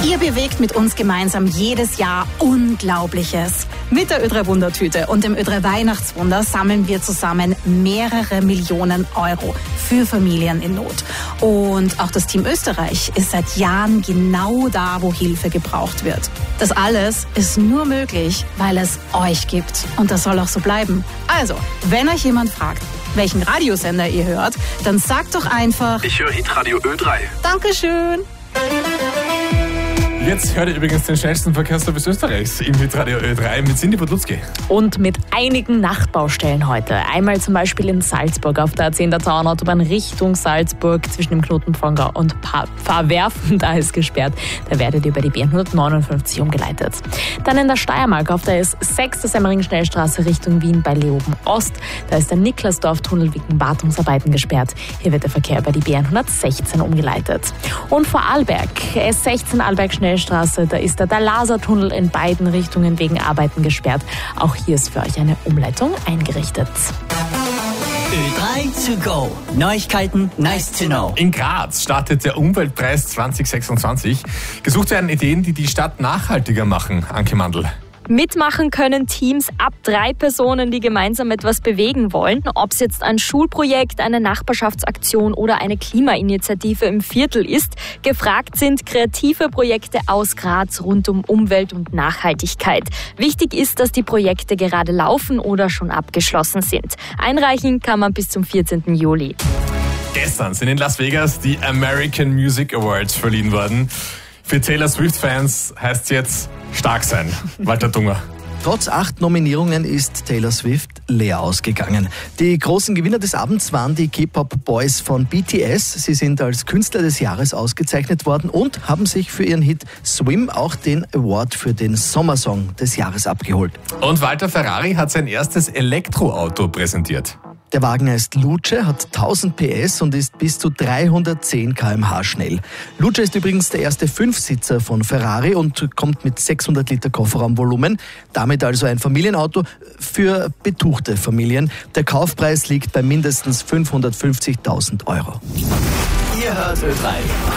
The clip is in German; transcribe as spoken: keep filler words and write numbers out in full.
Ihr bewegt mit uns gemeinsam jedes Jahr Unglaubliches. Mit der Ö drei Wundertüte und dem Ö drei Weihnachtswunder sammeln wir zusammen mehrere Millionen Euro für Familien in Not. Und auch das Team Österreich ist seit Jahren genau da, wo Hilfe gebraucht wird. Das alles ist nur möglich, weil es euch gibt. Und das soll auch so bleiben. Also, wenn euch jemand fragt, welchen Radiosender ihr hört, dann sagt doch einfach: Ich höre Hitradio Ö drei. Dankeschön. Jetzt hört ihr übrigens den schnellsten Verkehrsservice Österreichs im Hitradio Ö drei mit Cindy Podlutzki. Und mit einigen Nachtbaustellen heute. Einmal zum Beispiel in Salzburg auf der A zehn der Tauernautobahn Richtung Salzburg zwischen dem Knoten Pfangau und Pfarrwerfen. Da ist gesperrt. Da werdet ihr über die B hundertneunundfünfzig umgeleitet. Dann in der Steiermark auf der S sechs der Semmering-Schnellstraße Richtung Wien bei Leoben Ost. Da ist der Niklasdorf-Tunnel wegen Wartungsarbeiten gesperrt. Hier wird der Verkehr über die B hundertsechzehn umgeleitet. Und vor Arlberg, S sechzehn Arlberg-Schnellstraße. Da ist der Dalaser-Tunnel in beiden Richtungen wegen Arbeiten gesperrt. Auch hier ist für euch eine Umleitung eingerichtet. Ö drei to go. Neuigkeiten, nice to know. In Graz startet der Umweltpreis zwanzig sechsundzwanzig. Gesucht werden Ideen, die die Stadt nachhaltiger machen. Anke Mandl. Mitmachen können Teams ab drei Personen, die gemeinsam etwas bewegen wollen. Ob es jetzt ein Schulprojekt, eine Nachbarschaftsaktion oder eine Klimainitiative im Viertel ist. Gefragt sind kreative Projekte aus Graz rund um Umwelt und Nachhaltigkeit. Wichtig ist, dass die Projekte gerade laufen oder schon abgeschlossen sind. Einreichen kann man bis zum vierzehnten Juli. Gestern sind in Las Vegas die American Music Awards verliehen worden. Für Taylor Swift-Fans heißt es jetzt stark sein. Walter Dunger. Trotz acht Nominierungen ist Taylor Swift leer ausgegangen. Die großen Gewinner des Abends waren die K-Pop-Boys von B T S. Sie sind als Künstler des Jahres ausgezeichnet worden und haben sich für ihren Hit Swim auch den Award für den Sommersong des Jahres abgeholt. Und Walter Ferrari hat sein erstes Elektroauto präsentiert. Der Wagen heißt Luce, hat tausend P S und ist bis zu dreihundertzehn Kilometer pro Stunde schnell. Luce ist übrigens der erste Fünfsitzer von Ferrari und kommt mit sechshundert Liter Kofferraumvolumen. Damit also ein Familienauto für betuchte Familien. Der Kaufpreis liegt bei mindestens fünfhundertfünfzigtausend Euro. Ihr hört Ö drei.